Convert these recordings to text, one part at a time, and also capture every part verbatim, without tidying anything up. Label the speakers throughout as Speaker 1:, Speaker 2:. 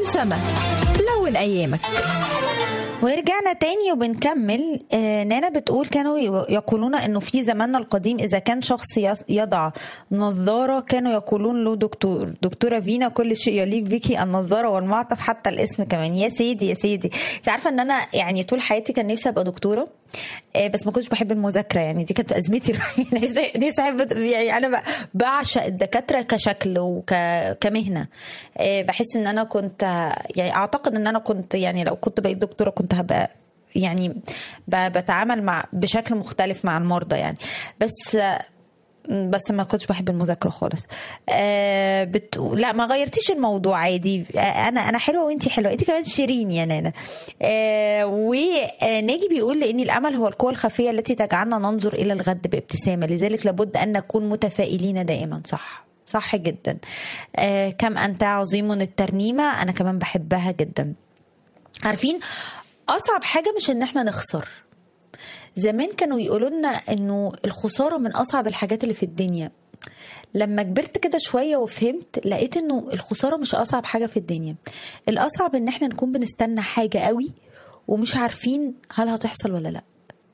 Speaker 1: سما لون أيامك.
Speaker 2: ورجعنا تاني وبنكمل. آه نانا بتقول كانوا يقولون انه في زماننا القديم اذا كان شخص يضع نظارة كانوا يقولون له دكتور دكتورة فينا، كل شيء يليق بيكي، النظارة والمعطف حتى الاسم كمان. يا سيدي يا سيدي، انت عارفة ان انا يعني طول حياتي كان نفسي ابقى دكتورة، آه بس ما كنتش بحب المذاكرة، يعني دي كانت ازمتي. نفسي احب، يعني انا بعشق الدكاترة كشكل وكمهنة. آه بحس ان انا كنت، يعني اعتقد ان انا كنت، يعني لو كنت بقيت دكتورة كنت هبقى يعني بتعامل مع بشكل مختلف مع المرضى يعني. بس بس ما كنتش بحب المذاكره خالص. آه بت... لا ما غيرتيش الموضوع عادي. آه انا انا حلوه وانتي حلوه، انتي كمان شيرين يا نانا. آه وناجي بيقول لان الامل هو القوه الخفيه التي تجعلنا ننظر الى الغد بابتسامه، لذلك لابد ان نكون متفائلين دائما. صح صح جدا. آه كم انت عظيم الترنيمه، انا كمان بحبها جدا. عارفين أصعب حاجة مش إن إحنا نخسر. زمان كانوا يقولوا لنا إنه الخسارة من أصعب الحاجات اللي في الدنيا. لما كبرت كده شوية وفهمت لقيت إنه الخسارة مش أصعب حاجة في الدنيا. الأصعب إن إحنا نكون بنستنى حاجة قوي ومش عارفين هل هتحصل ولا لأ.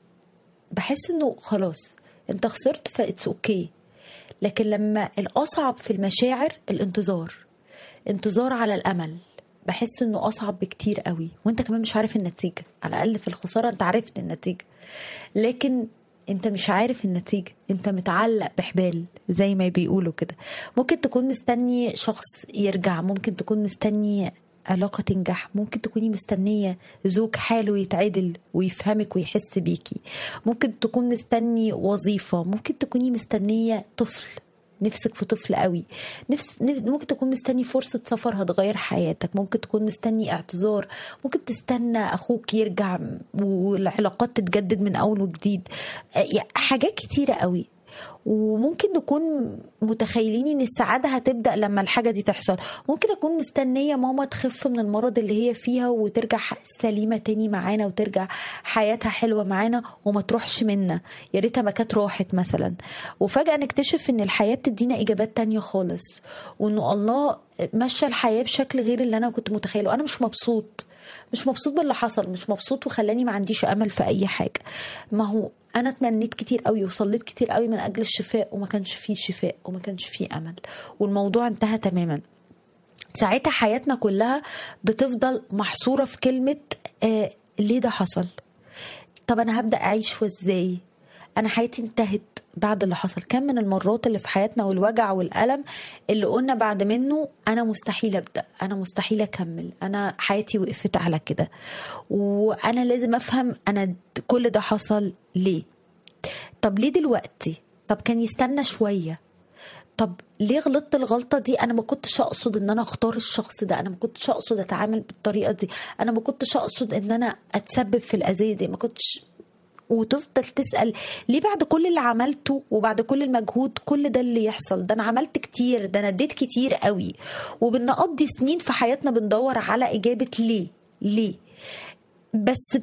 Speaker 2: بحس إنه خلاص أنت خسرت فإتس أوكي. لكن لما الأصعب في المشاعر الانتظار، انتظار على الأمل، بحس انه اصعب بكتير قوي. وانت كمان مش عارف النتيجة. على الاقل في الخسارة انت عرفت النتيجة، لكن انت مش عارف النتيجة. انت متعلق بحبال زي ما بيقولوا كده. ممكن تكون مستني شخص يرجع، ممكن تكون مستني علاقة تنجح، ممكن تكوني مستنية زوج حاله يتعدل ويفهمك ويحس بيكي، ممكن تكون مستني وظيفة، ممكن تكوني مستنية طفل، نفسك في طفل قوي، نفس ممكن تكون مستني فرصة سفر هتغير حياتك، ممكن تكون مستني اعتذار، ممكن تستنى أخوك يرجع والعلاقات تتجدد من أول وجديد. حاجات كتيرة قوي. وممكن نكون متخيلين ان السعادة هتبدأ لما الحاجة دي تحصل. ممكن اكون مستنية ماما تخف من المرض اللي هي فيها وترجع سليمة تاني معانا وترجع حياتها حلوة معانا وما تروحش منا، يا ريتها ما كانت راحت مثلا. وفجأة نكتشف ان الحياة بتدينا اجابات تانية خالص، وانه الله مشى الحياة بشكل غير اللي انا كنت متخيله. وانا مش مبسوط مش مبسوط باللي حصل، مش مبسوط وخلاني ما عنديش امل في اي حاجة. ما هو انا اتمنيت كتير قوي وصليت كتير قوي من اجل الشفاء وما كانش فيه شفاء وما كانش فيه امل والموضوع انتهى تماما. ساعتها حياتنا كلها بتفضل محصورة في كلمة آه ليه ده حصل؟ طب انا هبدأ اعيش وازاي؟ انا حياتي انتهت بعد اللي حصل. كم من المرات اللي في حياتنا والوجع والألم اللي قلنا بعد منه انا مستحيل ابدأ، انا مستحيل اكمل، انا حياتي وقفت على كده. وانا لازم افهم انا كل ده حصل ليه. طب ليه دلوقتي؟ طب كان يستنى شوية. طب ليه غلطت الغلطة دي؟ أنا ما كنتش أقصد إن أنا أختار الشخص ده، أنا ما كنتش أقصد أتعامل بالطريقة دي، أنا ما كنتش أقصد إن أنا أتسبب في الأذية دي، ما كنتش. وتفضل تسأل ليه بعد كل اللي عملته وبعد كل المجهود كل ده اللي يحصل؟ ده أنا عملت كتير، ده أنا اديت كتير قوي. وبنقضي سنين في حياتنا بندور على إجابة ليه ليه. بس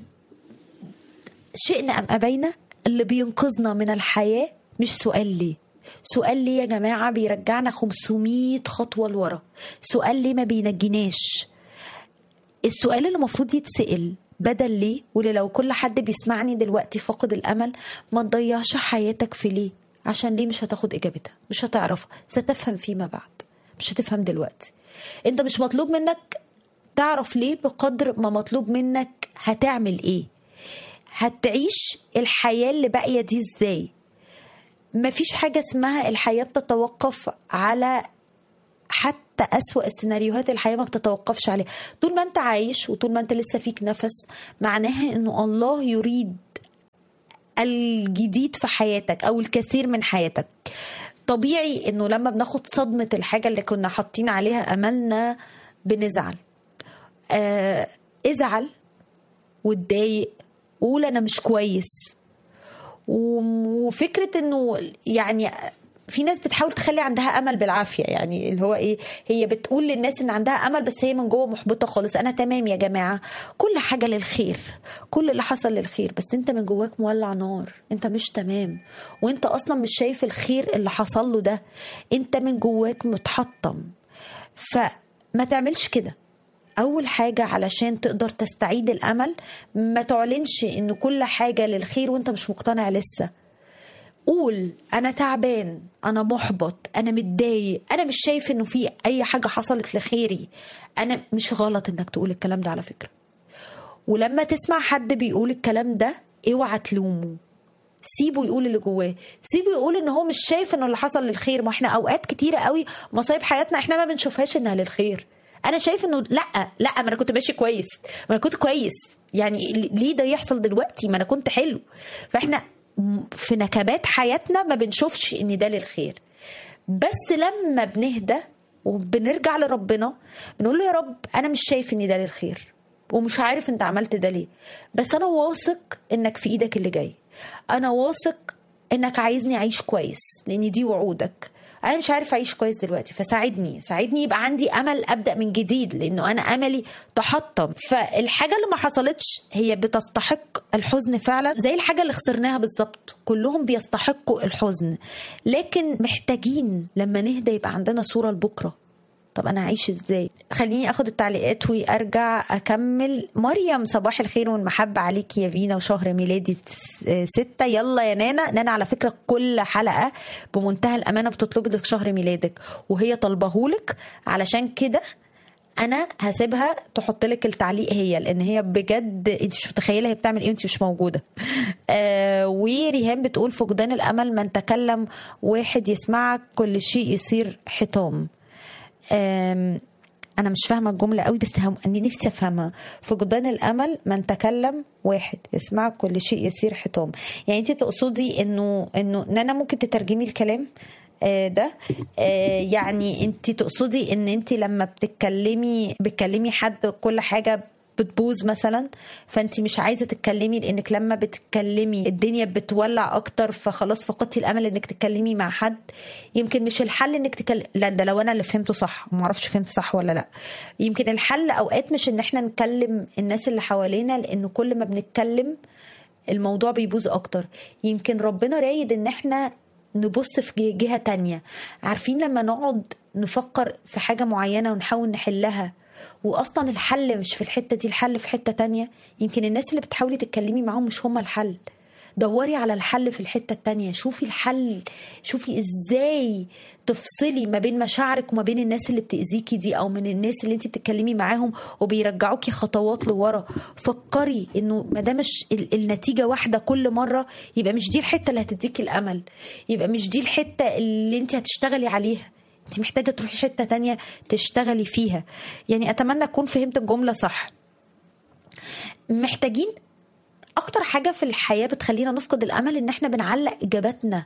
Speaker 2: شئنا أم أبينا اللي بينقذنا من الحياة مش سؤال ليه. سؤال ليه يا جماعة بيرجعنا خمسمية خطوة لورا. سؤال ليه ما بينجيناش. السؤال اللي المفروض يتسأل بدل ليه، واللي لو كل حد بيسمعني دلوقتي فقد الأمل، ما تضيعش حياتك في ليه، عشان ليه مش هتاخد إجابتها، مش هتعرفها، ستفهم فيما بعد، مش هتفهم دلوقتي. انت مش مطلوب منك تعرف ليه بقدر ما مطلوب منك هتعمل ايه، هتعيش الحياة اللي باقية دي ازاي. مفيش حاجة اسمها الحياة بتتوقف على، حتى أسوأ السيناريوهات الحياة ما بتتوقفش عليها. طول ما انت عايش وطول ما انت لسه فيك نفس معناها انه الله يريد الجديد في حياتك او الكثير من حياتك. طبيعي انه لما بناخد صدمة الحاجة اللي كنا حاطين عليها املنا بنزعل. آه ازعل واتضايق وقول انا مش كويس. وفكرة انه يعني في ناس بتحاول تخلي عندها امل بالعافيه، يعني اللي هو ايه، هي بتقول للناس ان عندها امل بس هي من جوه محبطه خالص. انا تمام يا جماعه، كل حاجه للخير، كل اللي حصل للخير، بس انت من جواك مولع نار، انت مش تمام، وانت اصلا مش شايف الخير اللي حصل له ده، انت من جواك متحطم. فما تعملش كده. اول حاجه علشان تقدر تستعيد الامل ما تعلنش ان كل حاجه للخير وانت مش مقتنع لسه. قول انا تعبان، انا محبط، انا متضايق، انا مش شايف انه في اي حاجه حصلت لخيري. انا مش غلط انك تقول الكلام ده على فكره. ولما تسمع حد بيقول الكلام ده اوعى تلومه، سيبه يقول اللي جواه، سيبه يقول ان هو مش شايف انه اللي حصل للخير. ما احنا اوقات كتيره قوي مصايب حياتنا احنا ما بنشوفهاش انها للخير. انا شايف انه لا لا ما انا كنت ماشي كويس، ما انا كنت كويس، يعني ليه ده يحصل دلوقتي؟ ما انا كنت حلو. فاحنا في نكبات حياتنا ما بنشوفش ان ده للخير. بس لما بنهدى وبنرجع لربنا بنقول له يا رب انا مش شايف ان ده للخير ومش عارف انت عملت ده ليه، بس انا واثق انك في ايدك اللي جاي، انا واثق انك عايزني اعيش كويس لان دي وعودك. انا مش عارف اعيش كويس دلوقتي، فساعدني ساعدني يبقى عندي امل ابدا من جديد، لانه انا املي تحطم. فالحاجه اللي ما حصلتش هي بتستحق الحزن فعلا، زي الحاجه اللي خسرناها بالظبط. كلهم بيستحقوا الحزن، لكن محتاجين لما نهدى يبقى عندنا صوره لبكره. طب انا اعيش ازاي؟ خليني اخد التعليقات وارجع اكمل. مريم صباح الخير والمحبه عليك يا فينا، وشهر ميلادي ستة. يلا يا نانا. نانا على فكره كل حلقه بمنتهى الامانه بتطلب لك شهر ميلادك وهي طلبهولك، علشان كده انا هسيبها تحط لك التعليق هي، لان هي بجد انت مش متخيله هي بتعمل ايه وانت مش موجوده. آه وريهام بتقول فقدان الامل من تكلم واحد يسمعك كل شيء يصير حطام. أنا مش فاهمة الجملة قوي بس هم أني نفسي أفهمها. فقدان الأمل من تكلم واحد يسمع كل شيء يصير حطام. يعني أنت تقصدي إنه إنه نانا ممكن تترجمي الكلام ده؟ يعني أنت تقصدي إن أنت لما بتتكلمي بتكلمي حد كل حاجة بتبوظ مثلا، فانت مش عايزه تتكلمي لانك لما بتتكلمي الدنيا بتولع اكتر، فخلاص فقدتي الامل انك تتكلمي مع حد. يمكن مش الحل انك تكلم، لا ده لو انا اللي فهمته صح، ما اعرفش فهمت صح ولا لا. يمكن الحل اوقات مش ان احنا نكلم الناس اللي حوالينا، لانه كل ما بنتكلم الموضوع بيبوظ اكتر. يمكن ربنا رايد ان احنا نبص في جهه تانية. عارفين لما نقعد نفكر في حاجه معينه ونحاول نحلها واصلا الحل مش في الحته دي، الحل في حته تانية. يمكن الناس اللي بتحاولي تتكلمي معاهم مش هم الحل. دوري على الحل في الحته التانية، شوفي الحل، شوفي ازاي تفصلي ما بين مشاعرك وما بين الناس اللي بتأذيكي دي، او من الناس اللي انت بتتكلمي معاهم وبيرجعوكي خطوات لورا. فكري انه ما دام مش النتيجه واحده كل مره، يبقى مش دي الحته اللي هتديكي الامل، يبقى مش دي الحته اللي انت هتشتغلي عليها. انت محتاجة تروحي حتة تانية تشتغلي فيها. يعني اتمنى اكون فهمت الجملة صح. محتاجين اكتر حاجة في الحياة بتخلينا نفقد الامل ان احنا بنعلق اجاباتنا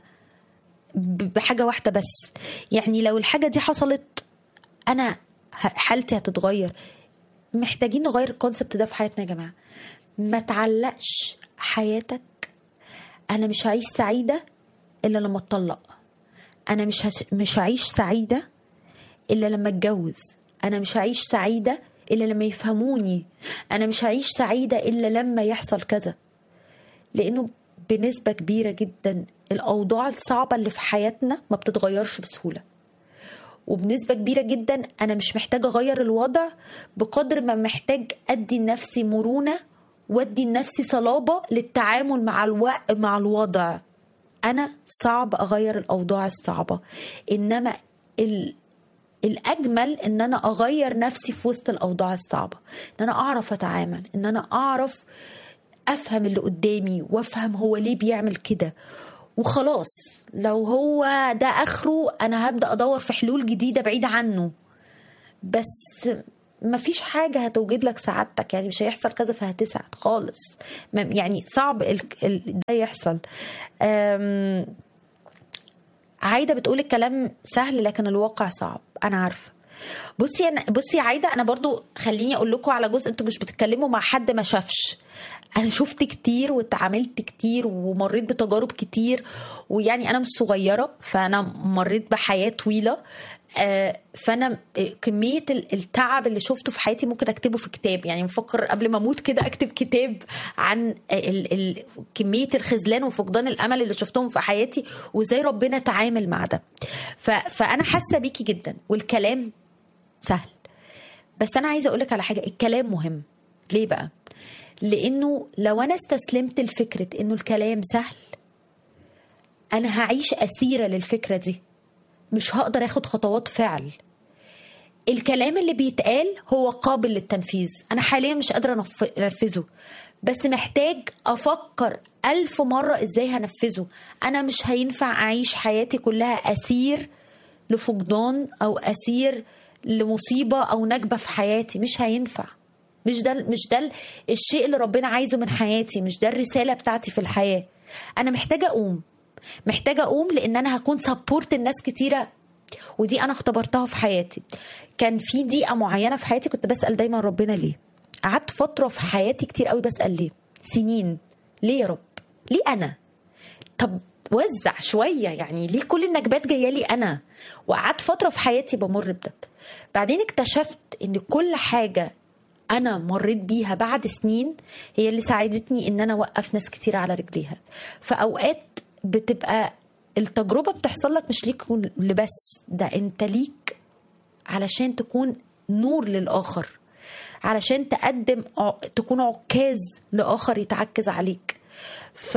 Speaker 2: بحاجة واحدة بس. يعني لو الحاجة دي حصلت انا حالتي هتتغير. محتاجين نغير الكونسبت ده في حياتنا يا جماعة. ما تعلقش حياتك انا مش هعيش سعيدة الا لما اتطلق، أنا مش هش... مش هعيش سعيدة إلا لما أتجوز، أنا مش هعيش سعيدة إلا لما يفهموني، أنا مش هعيش سعيدة إلا لما يحصل كذا. لأنه بنسبة كبيرة جدا الأوضاع الصعبة اللي في حياتنا ما بتتغيرش بسهولة، وبنسبة كبيرة جدا أنا مش محتاجة أغير الوضع بقدر ما محتاج أدي لنفسي مرونة وأدي لنفسي صلابة للتعامل مع الو... مع الوضع. أنا صعب أغير الأوضاع الصعبة، إنما ال... الأجمل إن أنا أغير نفسي في وسط الأوضاع الصعبة، إن أنا أعرف أتعامل، إن أنا أعرف أفهم اللي قدامي وأفهم هو ليه بيعمل كده. وخلاص لو هو ده آخره أنا هبدأ أدور في حلول جديدة بعيدة عنه. بس مفيش حاجة هتوجد لك سعادتك، يعني مش هيحصل كذا فهتسعد خالص، يعني صعب ال... ده يحصل. أم... عايدة بتقول الكلام سهل لكن الواقع صعب. أنا عارفة. بصي أنا بصي يا عايدة، أنا برضو خليني أقول لكم على جزء. أنتوا مش بتتكلموا مع حد ما شافش. أنا شفت كتير واتعاملت كتير ومريت بتجارب كتير، ويعني أنا مش صغيرة فأنا مريت بحياة طويلة. فأنا كمية التعب اللي شفته في حياتي ممكن أكتبه في كتاب. يعني مفكر قبل ما أموت كده أكتب كتاب عن ال ال كمية الخذلان وفقدان الأمل اللي شفتهم في حياتي وإزاي ربنا تعامل مع ده. فأنا حاسة بيكي جدا، والكلام سهل بس انا عايزه اقولك على حاجه، الكلام مهم. ليه بقى؟ لانه لو انا استسلمت لفكره انه الكلام سهل، انا هعيش اسيره للفكره دي، مش هقدر اخد خطوات فعل. الكلام اللي بيتقال هو قابل للتنفيذ، انا حاليا مش قادره انفذه، بس محتاج افكر الف مره ازاي هنفذه. انا مش هينفع اعيش حياتي كلها اسير لفقدان او اسير لمصيبه او نكبه في حياتي، مش هينفع. مش ده مش ده الشيء اللي ربنا عايزه من حياتي، مش ده الرساله بتاعتي في الحياه. انا محتاجه اقوم، محتاجه اقوم لان انا هكون سبورت الناس كتيره، ودي انا اختبرتها في حياتي. كان في دقيقه معينه في حياتي كنت بسال دايما ربنا ليه. قعدت فتره في حياتي كتير قوي بسال ليه، سنين، ليه يا رب؟ ليه انا؟ طب وزع شويه، يعني ليه كل النكبات جايه لي انا؟ وقعدت فتره في حياتي بمر بده. بعدين اكتشفت ان كل حاجه انا مريت بيها بعد سنين هي اللي ساعدتني ان انا اوقف ناس كتير على رجليها. فاوقات بتبقى التجربه بتحصل لك مش ليك لبس، ده انت ليك علشان تكون نور للاخر، علشان تقدم تكون عكاز لاخر يتعكز عليك. ف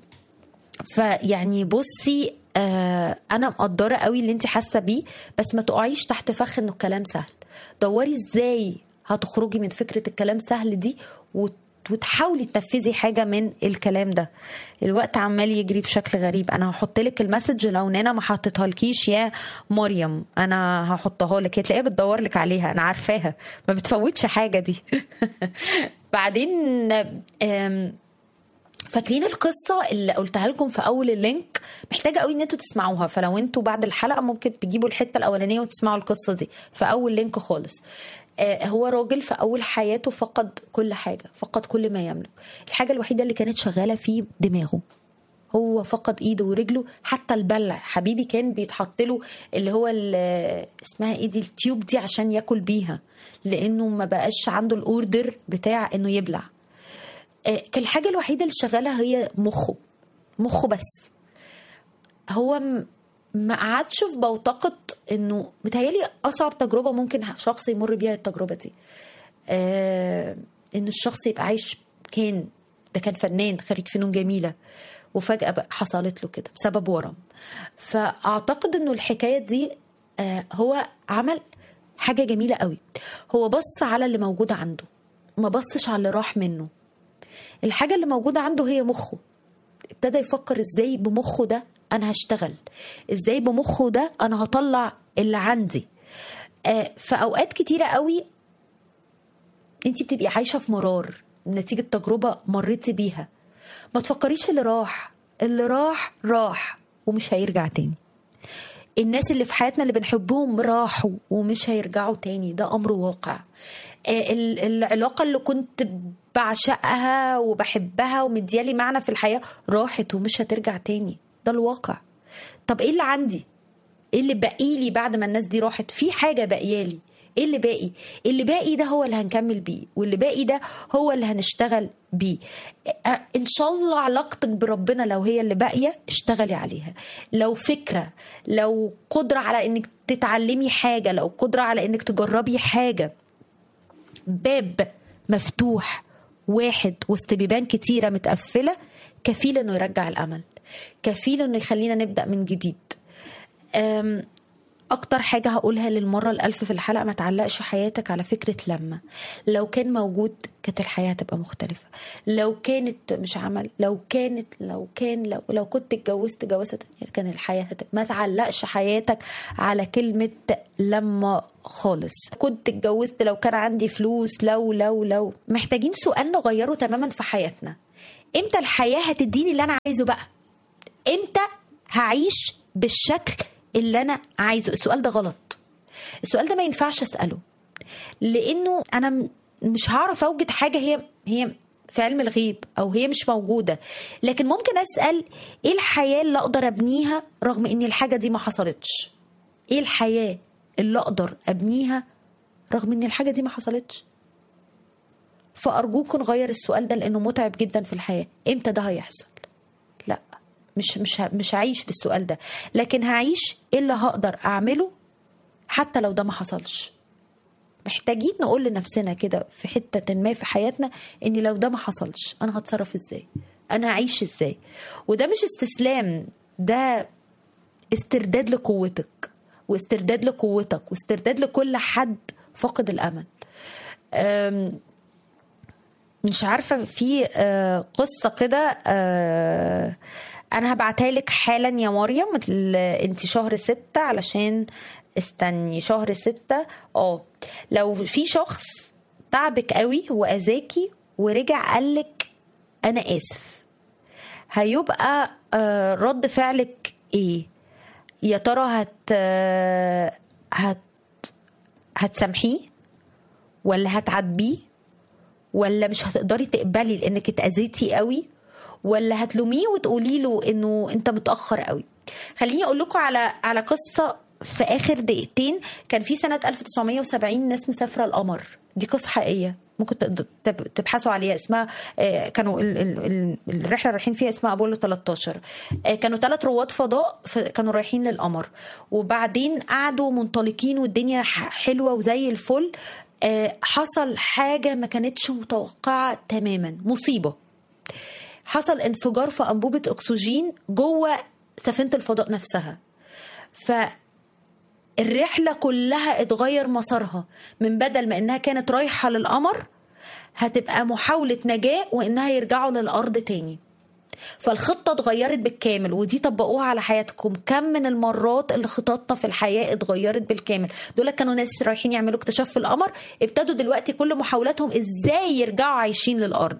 Speaker 2: فيعني بصي، آه انا مقدره قوي اللي انت حاسه بيه، بس ما تقعيش تحت فخ انه الكلام سهل. دوري ازاي هتخرجي من فكره الكلام سهل دي وتحاولي تنفذي حاجه من الكلام ده. الوقت عمال يجري بشكل غريب. انا هحط لك المسج لو نانا ما حطيتها لكيش يا مريم، انا هحطها لك، هتلاقيها بتدور لك عليها، انا عارفاها ما بتفوتش حاجه دي. بعدين فاكرين القصة اللي قلتها لكم في أول اللينك؟ محتاجة قوي ان انتوا تسمعوها، فلو انتوا بعد الحلقة ممكن تجيبوا الحتة الأولانية وتسمعوا القصة دي في أول لينك خالص. آه هو راجل في أول حياته فقد كل حاجة، فقد كل ما يملك. الحاجة الوحيدة اللي كانت شغالة فيه دماغه. هو فقد ايده ورجله، حتى البلع حبيبي كان بيتحط له اللي هو اسمها ايه دي، التيوب دي عشان ياكل بيها، لأنه ما بقاش عنده الأوردر بتاع انه يبلع. كان الحاجة الوحيدة اللي شغالة هي مخه، مخه بس. هو ما قعدش في بوتقة انه متهيالي اصعب تجربة ممكن شخص يمر بيها التجربة دي، آه انه الشخص يبقى عايش، كان ده كان فنان خريج فنون جميلة وفجأة بقى حصلت له كده بسبب ورم. فاعتقد انه الحكاية دي آه هو عمل حاجة جميلة قوي. هو بص على اللي موجود عنده، ما بصش على اللي راح منه. الحاجة اللي موجودة عنده هي مخه. ابتدى يفكر ازاي بمخه ده انا هشتغل، ازاي بمخه ده انا هطلع اللي عندي. آه فاوقات كتيرة قوي انتي بتبقي عايشة في مرار نتيجة تجربة مريتي بيها. ما تفكريش اللي راح، اللي راح راح ومش هيرجع تاني. الناس اللي في حياتنا اللي بنحبهم راحوا ومش هيرجعوا تاني، ده امر واقع. آه العلاقة اللي كنت بعشقها وبحبها ومديالي معنى في الحياة راحت ومش هترجع تاني، ده الواقع. طب ايه اللي عندي؟ ايه اللي باقيلي بعد ما الناس دي راحت؟ في حاجة باقيالي. ايه اللي باقي؟ اللي باقي ده هو اللي هنكمل بيه، واللي باقي ده هو اللي هنشتغل بيه. ان شاء الله علاقتك بربنا لو هي اللي باقية اشتغلي عليها. لو فكرة، لو قدرة على انك تتعلمي حاجة، لو قدرة على انك تجربي حاجة، باب مفتوح واحد وسط بيبان كتيرة متقفلة كفيل انه يرجع الامل، كفيل انه يخلينا نبدأ من جديد. اكتر حاجة هقولها للمرة الالف في الحلقة، ما تعلقش حياتك على فكرة لما لو كان موجود كانت الحياة هتبقى مختلفة، لو كانت مش عمل، لو كانت لو كان لو لو كنت اتجوزت جوازة تانية كان الحياة هتبقى. ما تعلقش حياتك على كلمة لما خالص. كنت اتجوزت، لو كان عندي فلوس، لو لو لو محتاجين سؤال نغيره تماما في حياتنا. امتى الحياة هتديني اللي انا عايزه بقى؟ امتى هعيش بالشكل اللي انا عايزه؟ السؤال ده غلط، السؤال ده ما ينفعش اساله، لانه انا مش هعرف اوجد حاجه هي هي في علم الغيب او هي مش موجوده. لكن ممكن اسال ايه الحياه اللي اقدر ابنيها رغم ان الحاجه دي ما حصلتش؟ ايه الحياه اللي اقدر ابنيها رغم ان الحاجه دي ما حصلتش؟ فارجوكم نغير السؤال ده لانه متعب جدا في الحياه. امتى ده هيحصل؟ لا، مش مش مش هعيش بالسؤال ده، لكن هعيش ايه اللي هقدر اعمله حتى لو ده ما حصلش. محتاجين نقول لنفسنا كده في حتة ما في حياتنا ان لو ده ما حصلش انا هتصرف ازاي، انا هعيش ازاي. وده مش استسلام، ده استرداد لقوتك واسترداد لقوتك واسترداد لكل حد فقد الامل. مش عارفة، في قصة كده انا هبعتها لك حالا يا مريم. انت شهر ستة، علشان استني شهر ستة. اه لو في شخص تعبك قوي واذاكي ورجع قالك انا اسف، هيبقى رد فعلك ايه يا ترى؟ هت هت هتسامحيه ولا هتعاتبيه ولا مش هتقدري تقبلي لانك اتأذيتي قوي، ولا هتلوميه وتقولي له انه انت متأخر قوي؟ خليني اقول لكم على على قصة في اخر دقيقتين. كان في سنة ألف وتسعمية وسبعين ناس مسافرة القمر، دي قصة حقيقية ممكن تبحثوا عليها. اسمها كانوا الرحلة رايحين فيها اسمها أبولو تلتاشر. كانوا ثلاث رواد فضاء كانوا رايحين للقمر، وبعدين قعدوا منطلقين والدنيا حلوة وزي الفل. حصل حاجة ما كانتش متوقعة تماما، مصيبة. حصل انفجار في أنبوبة أكسجين جوه سفينة الفضاء نفسها، فالرحلة كلها اتغير مسارها. من بدل ما إنها كانت رايحة للقمر هتبقى محاولة نجاة وإنها يرجعوا للأرض تاني. فالخطة اتغيرت بالكامل، ودي طبقوها على حياتكم. كم من المرات اللي خططنا في الحياة اتغيرت بالكامل. دول كانوا ناس رايحين يعملوا اكتشاف في القمر، ابتدوا دلوقتي كل محاولاتهم ازاي يرجعوا عايشين للأرض.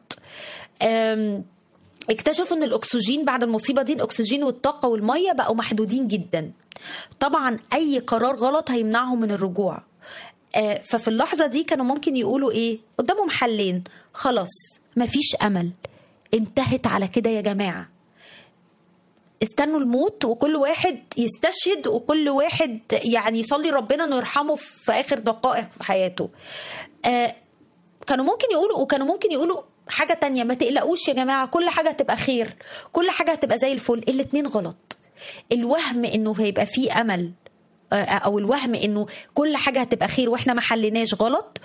Speaker 2: اكتشفوا ان الاكسجين بعد المصيبة دي، الاكسجين والطاقة والمية بقوا محدودين جدا. طبعا اي قرار غلط هيمنعهم من الرجوع. ففي اللحظة دي كانوا ممكن يقولوا ايه قدامهم؟ حلين، خلاص مفيش امل، انتهت على كده يا جماعة، استنوا الموت وكل واحد يستشهد وكل واحد يعني يصلي ربنا انه يرحمه في اخر دقائق في حياته. آه كانوا ممكن يقولوا، وكانوا ممكن يقولوا حاجة تانية، ما تقلقوش يا جماعة، كل حاجة هتبقى خير، كل حاجة هتبقى زي الفل. الاتنين غلط. الوهم انه هيبقى فيه امل، او الوهم انه كل حاجة هتبقى خير واحنا ما حلناش، غلط.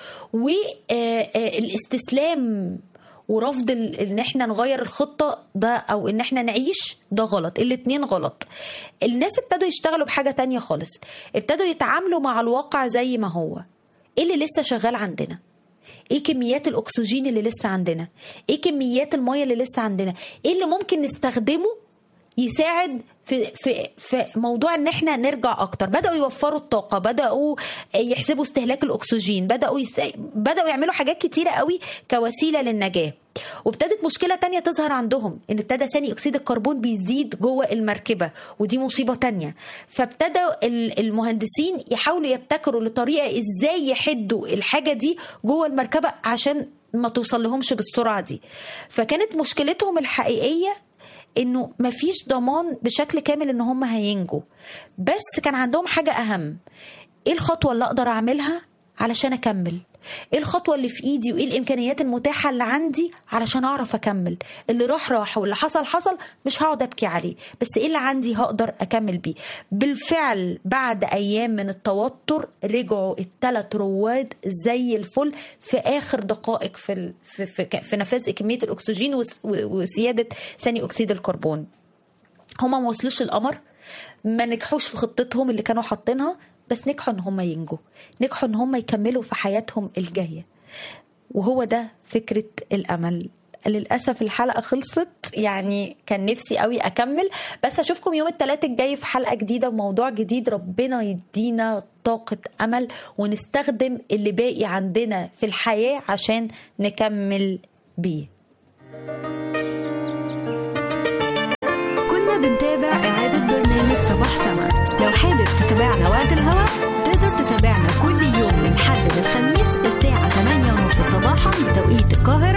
Speaker 2: والاستسلام ورفض ان احنا نغير الخطة ده او ان احنا نعيش ده غلط. الاتنين غلط. الناس ابتدوا يشتغلوا بحاجة تانية خالص، ابتدوا يتعاملوا مع الواقع زي ما هو. ايه اللي لسه شغال عندنا؟ ايه كميات الاكسجين اللي لسه عندنا؟ ايه كميات المية اللي لسه عندنا؟ ايه اللي ممكن نستخدمه يساعد في في في موضوع ان احنا نرجع اكتر؟ بداوا يوفروا الطاقه، بداوا يحسبوا استهلاك الاكسجين، بداوا يس... بداوا يعملوا حاجات كتيره قوي كوسيله للنجاه. وابتدت مشكله تانية تظهر عندهم، ان ابتدى ثاني اكسيد الكربون بيزيد جوه المركبه، ودي مصيبه تانية. فابتدوا المهندسين يحاولوا يبتكروا لطريقه ازاي يحدوا الحاجه دي جوه المركبه عشان ما توصل لهمش بالسرعه دي. فكانت مشكلتهم الحقيقيه انه مفيش ضمان بشكل كامل ان هم هينجوا، بس كان عندهم حاجة اهم. ايه الخطوة اللي اقدر اعملها علشان اكمل؟ ايه الخطوة اللي في ايدي وايه الامكانيات المتاحة اللي عندي علشان اعرف اكمل؟ اللي راح راح واللي حصل حصل، مش هقعد ابكي عليه، بس ايه اللي عندي هقدر اكمل بيه. بالفعل بعد ايام من التوتر رجعوا الثلاث رواد زي الفل في اخر دقائق في في في, في نفاذ كمية الاكسجين وسيادة ثاني اكسيد الكربون. هما ما وصلوش القمر، ما نجحوش في خطتهم اللي كانوا حاطينها، بس نجحوا ان هم ينجوا، نجحوا ان هم يكملوا في حياتهم الجاية. وهو ده فكرة الأمل. للأسف الحلقة خلصت، يعني كان نفسي قوي أكمل، بس أشوفكم يوم الثلاث الجاي في حلقة جديدة وموضوع جديد. ربنا يدينا طاقة أمل ونستخدم اللي باقي عندنا في الحياة عشان نكمل بيه.
Speaker 1: كنا بنتابع إعادة برنامج صباح سما. لو حابب تتابعنا وقت الهواء تقدر تتابعنا كل يوم من الحد للخميس الساعة ثمانية ونص صباحا بتوقيت القاهرة